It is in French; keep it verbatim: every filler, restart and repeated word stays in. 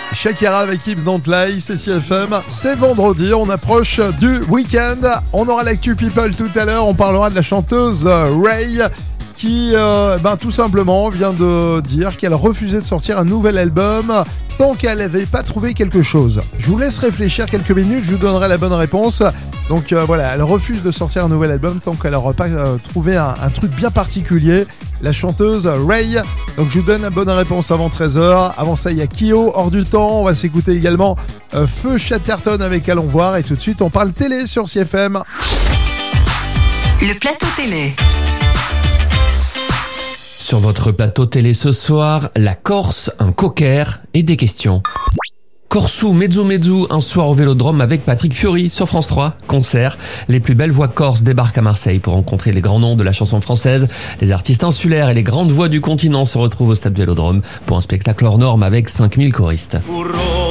Shakira avec Hips Don't Lie, c'est C F M. C'est vendredi, on approche du week-end. On aura l'actu People tout à l'heure. On parlera de la chanteuse Ray qui, euh, ben, tout simplement, vient de dire qu'elle refusait de sortir un nouvel album tant qu'elle n'avait pas trouvé quelque chose. Je vous laisse réfléchir quelques minutes, je vous donnerai la bonne réponse. Donc euh, voilà, elle refuse de sortir un nouvel album tant qu'elle n'aura pas euh, trouvé un, un truc bien particulier. La chanteuse Ray. Donc je vous donne la bonne réponse avant treize heures. Avant ça, il y a Kyo, Hors du temps. On va s'écouter également euh, Feu Chatterton avec Allons voir. Et tout de suite, on parle télé sur C F M. Le plateau télé. Sur votre plateau télé ce soir, la Corse, un cocker et des questions. Corsou Mezzo Mezzo, un soir au Vélodrome avec Patrick Fiori sur France trois. Concert. Les plus belles voix corses débarquent à Marseille pour rencontrer les grands noms de la chanson française. Les artistes insulaires et les grandes voix du continent se retrouvent au stade Vélodrome pour un spectacle hors norme avec cinq mille choristes. Fourreau.